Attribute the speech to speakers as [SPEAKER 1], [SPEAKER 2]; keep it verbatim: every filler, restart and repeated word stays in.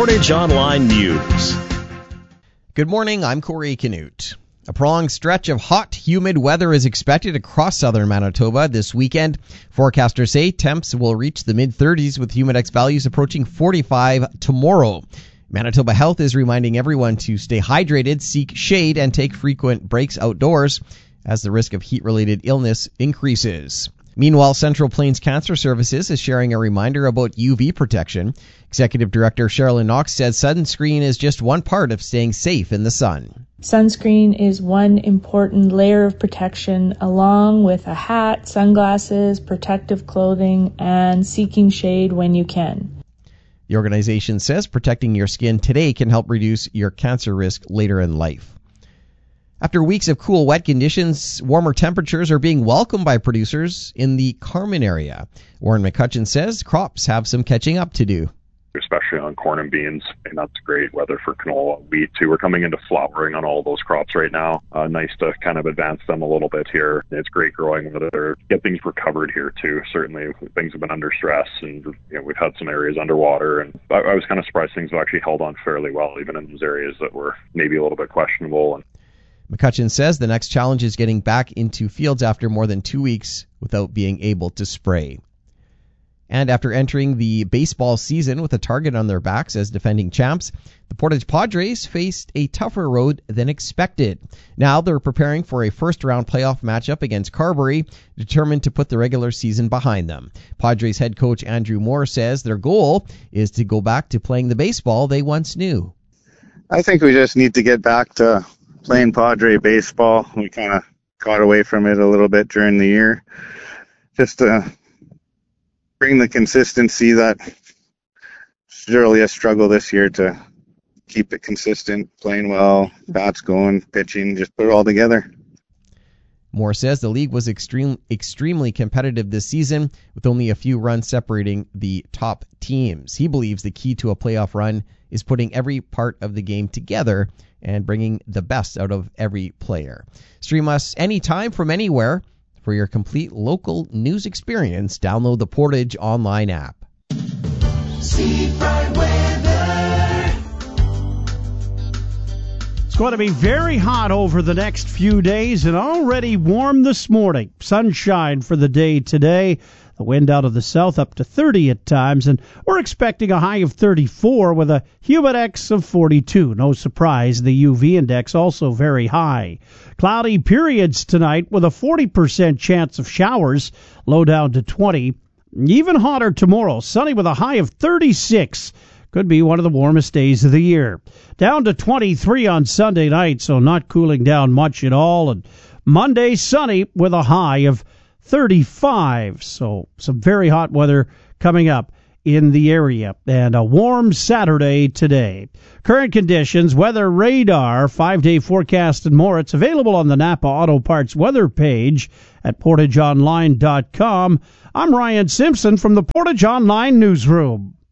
[SPEAKER 1] Portage Online News.
[SPEAKER 2] Good morning, I'm Corey Canute. A prolonged stretch of hot, humid weather is expected across southern Manitoba this weekend. Forecasters say temps will reach the mid-thirties with Humidex values approaching forty-five tomorrow. Manitoba Health is reminding everyone to stay hydrated, seek shade, and take frequent breaks outdoors as the risk of heat-related illness increases. Meanwhile, Central Plains Cancer Services is sharing a reminder about U V protection. Executive Director Sherilyn Knox said sunscreen is just one part of staying safe in the sun.
[SPEAKER 3] Sunscreen is one important layer of protection, along with a hat, sunglasses, protective clothing, and seeking shade when you can.
[SPEAKER 2] The organization says protecting your skin today can help reduce your cancer risk later in life. After weeks of cool, wet conditions, warmer temperatures are being welcomed by producers in the Carman area. Warren McCutcheon says crops have some catching up to do.
[SPEAKER 4] Especially on corn and beans, and that's great weather for canola. Wheat, too. We're coming into flowering on all those crops right now. Uh, nice to kind of advance them a little bit here. It's great growing weather. Get things recovered here, too. Certainly, things have been under stress, and you know, we've had some areas underwater, and I, I was kind of surprised things have actually held on fairly well, even in those areas that were maybe a little bit questionable. And
[SPEAKER 2] McCutcheon says the next challenge is getting back into fields after more than two weeks without being able to spray. And after entering the baseball season with a target on their backs as defending champs, the Portage Padres faced a tougher road than expected. Now they're preparing for a first-round playoff matchup against Carberry, determined to put the regular season behind them. Padres head coach Andrew Moore says their goal is to go back to playing the baseball they once knew.
[SPEAKER 5] I think we just need to get back to playing Padre baseball. We kind of got away from it a little bit during the year. Just to bring the consistency that it's really a struggle this year to keep it consistent, playing well, bats going, pitching, just put it all together.
[SPEAKER 2] Moore says the league was extreme, extremely competitive this season, with only a few runs separating the top teams. He believes the key to a playoff run is putting every part of the game together and bringing the best out of every player. Stream us anytime from anywhere. For your complete local news experience, download the Portage Online app.
[SPEAKER 6] Steve Bright weather.
[SPEAKER 7] It's going to be very hot over the next few days and already warm this morning. Sunshine for the day today. The wind out of the south up to thirty at times, and we're expecting a high of thirty-four with a Humidex of forty-two. No surprise, the U V index also very high. Cloudy periods tonight with a forty percent chance of showers, low down to twenty. Even hotter tomorrow, sunny with a high of thirty-six. Could be one of the warmest days of the year. Down to twenty-three on Sunday night, so not cooling down much at all. And Monday, sunny with a high of thirty-five. So some very hot weather coming up in the area. And a warm Saturday today. Current conditions, weather radar, five-day forecast and more. It's available on the Napa Auto Parts weather page at portage online dot com. I'm Ryan Simpson from the Portage Online Newsroom.